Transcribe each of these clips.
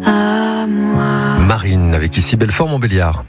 à moi. Marine, avec ici Belfort-Montbéliard.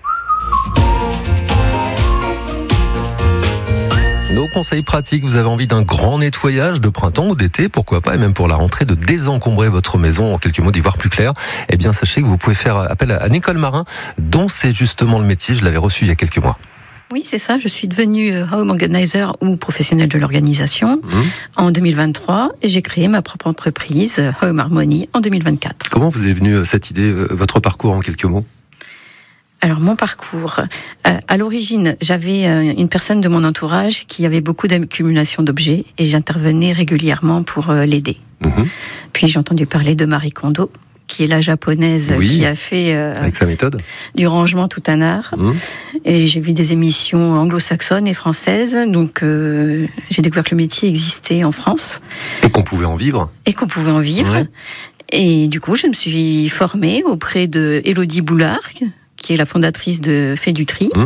Nos conseils pratiques, vous avez envie d'un grand nettoyage de printemps ou d'été, pourquoi pas, et même pour la rentrée, de désencombrer votre maison, en quelques mots, d'y voir plus clair. Eh bien, sachez que vous pouvez faire appel à Nicole Marin, dont c'est justement le métier. Je l'avais reçu il y a quelques mois. Oui, c'est ça. Je suis devenue home organizer ou professionnelle de l'organisation en 2023 et j'ai créé ma propre entreprise Home Harmony en 2024. Comment vous est venue cette idée, votre parcours en quelques mots ? Alors, mon parcours. À l'origine, j'avais une personne de mon entourage qui avait beaucoup d'accumulation d'objets et j'intervenais régulièrement pour l'aider. Puis j'ai entendu parler de Marie Kondo, qui est la japonaise qui a fait avec sa méthode du rangement tout un art. Et j'ai vu des émissions anglo-saxonnes et françaises, donc j'ai découvert que le métier existait en France. Et qu'on pouvait en vivre. Ouais. Et du coup, je me suis formée auprès de Élodie Boulard, qui est la fondatrice de Fais du Tri.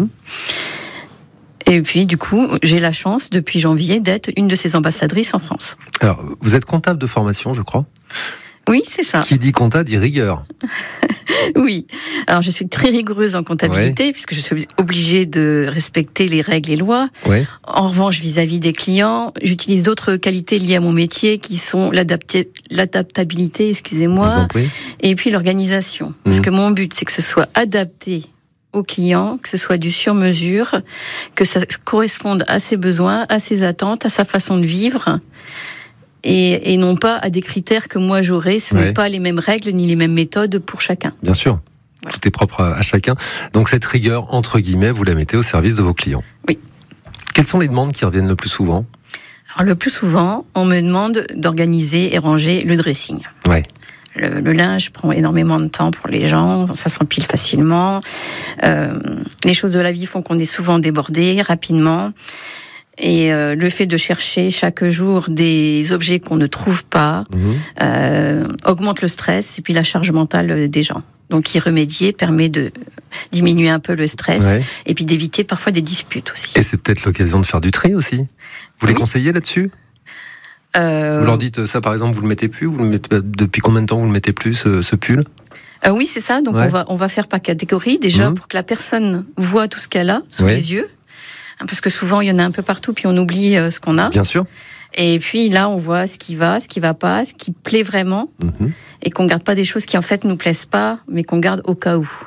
Et puis, du coup, j'ai la chance, depuis janvier, d'être une de ses ambassadrices en France. Alors, vous êtes comptable de formation, je crois ? Oui, c'est ça. Qui dit compta dit rigueur. Oui. Alors, je suis très rigoureuse en comptabilité, puisque je suis obligée de respecter les règles et lois. En revanche, vis-à-vis des clients, j'utilise d'autres qualités liées à mon métier, qui sont l'adaptabilité, et puis l'organisation. Parce que mon but, c'est que ce soit adapté aux clients, que ce soit du sur-mesure, que ça corresponde à ses besoins, à ses attentes, à sa façon de vivre. Et non pas à des critères que moi j'aurais. Ce n'est pas les mêmes règles ni les mêmes méthodes pour chacun. Bien sûr, tout est propre à chacun. Donc cette rigueur, entre guillemets, vous la mettez au service de vos clients. Oui. Quelles sont les demandes qui reviennent le plus souvent ? Alors le plus souvent, on me demande d'organiser et ranger le dressing. Le linge prend énormément de temps pour les gens, ça s'empile facilement. Les choses de la vie font qu'on est souvent débordé rapidement. Et le fait de chercher chaque jour des objets qu'on ne trouve pas augmente le stress et puis la charge mentale des gens. Donc y remédier permet de diminuer un peu le stress et puis d'éviter parfois des disputes aussi. Et c'est peut-être l'occasion de faire du tri aussi. Vous les conseillez là-dessus ? Vous leur dites ça par exemple, vous le mettez plus, depuis combien de temps vous le mettez plus ce pull ? Oui, c'est ça. Donc on va faire par catégorie déjà pour que la personne voit tout ce qu'elle a sous les yeux. Parce que souvent, il y en a un peu partout, puis on oublie ce qu'on a. Bien sûr. Et puis là, on voit ce qui va pas, ce qui plaît vraiment, et qu'on garde pas des choses qui en fait nous plaisent pas, mais qu'on garde au cas où.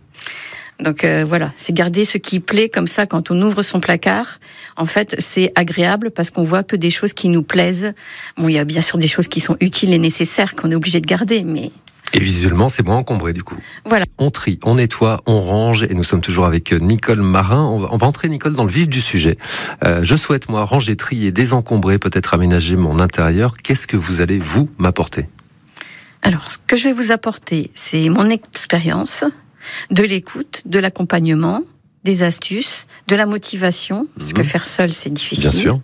Donc voilà, c'est garder ce qui plaît comme ça quand on ouvre son placard. En fait, c'est agréable parce qu'on voit que des choses qui nous plaisent. Bon, il y a bien sûr des choses qui sont utiles et nécessaires qu'on est obligé de garder, mais... Et visuellement, c'est moins encombré du coup. Voilà. On trie, on nettoie, on range, et nous sommes toujours avec Nicole Marin. On va entrer, Nicole, dans le vif du sujet. Je souhaite, moi, ranger, trier, désencombrer, peut-être aménager mon intérieur. Qu'est-ce que vous allez, vous, m'apporter ? Alors, ce que je vais vous apporter, c'est mon expérience, de l'écoute, de l'accompagnement, des astuces, de la motivation, parce que faire seul, c'est difficile. Bien sûr.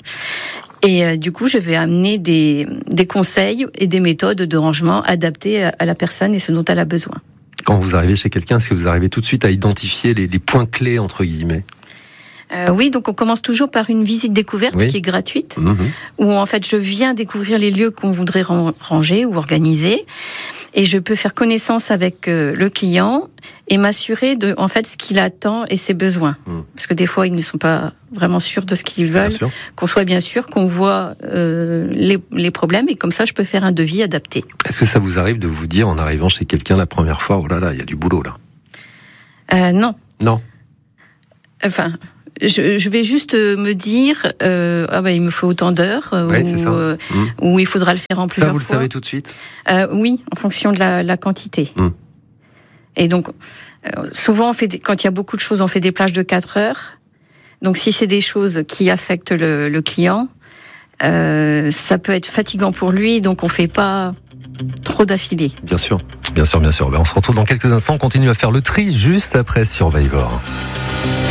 Et du coup, je vais amener des conseils et des méthodes de rangement adaptées à la personne et ce dont elle a besoin. Quand vous arrivez chez quelqu'un, est-ce que vous arrivez tout de suite à identifier les points clés, entre guillemets ? Oui, donc on commence toujours par une visite découverte qui est gratuite, où en fait je viens découvrir les lieux qu'on voudrait ranger ou organiser, et je peux faire connaissance avec le client et m'assurer de en fait ce qu'il attend et ses besoins, parce que des fois ils ne sont pas vraiment sûrs de ce qu'ils veulent, qu'on soit bien sûr qu'on voit les problèmes, et comme ça je peux faire un devis adapté. Est-ce que ça vous arrive de vous dire en arrivant chez quelqu'un la première fois, oh là là, il y a du boulot là ? Non. Enfin. Je vais juste me dire, il me faut autant d'heures, ou il faudra le faire en plusieurs fois. Ça, vous le savez tout de suite ? Oui, en fonction de la quantité. Et donc, souvent, quand il y a beaucoup de choses, on fait des plages de 4 heures. Donc, si c'est des choses qui affectent le client, ça peut être fatigant pour lui, donc on ne fait pas trop d'affilée. Bien sûr. On se retrouve dans quelques instants, on continue à faire le tri juste après Survivor.